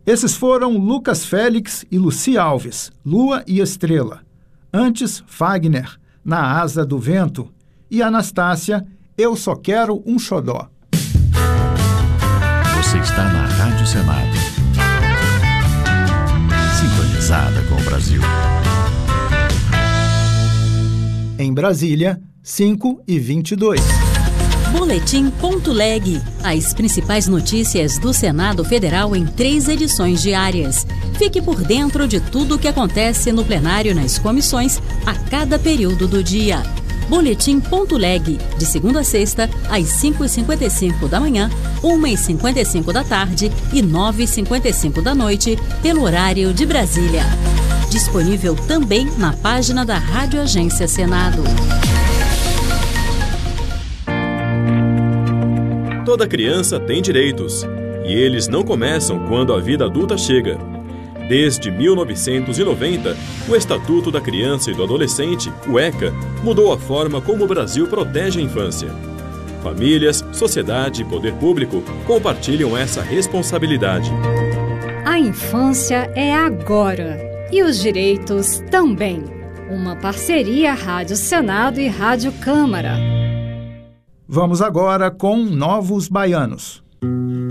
Esses foram Lucas Félix e Luci Alves, Lua e Estrela. Antes, Fagner, Na Asa do Vento. E Anastácia, Eu Só Quero um Xodó. Você está na Rádio Senado. Sintonizada com o Brasil. Em Brasília, 5h22. Boletim.leg. As principais notícias do Senado Federal em 3 edições diárias. Fique por dentro de tudo o que acontece no plenário nas comissões a cada período do dia. Boletim.leg. De segunda a sexta, às 5h55 da manhã, 1h55 da tarde e 9h55 da noite, pelo horário de Brasília. Disponível também na página da Rádio Agência Senado. Toda criança tem direitos, e eles não começam quando a vida adulta chega. Desde 1990, o Estatuto da Criança e do Adolescente, o ECA, mudou a forma como o Brasil protege a infância. Famílias, sociedade e poder público compartilham essa responsabilidade. A infância é agora, e os direitos também. Uma parceria Rádio Senado e Rádio Câmara. Vamos agora com Novos Baianos.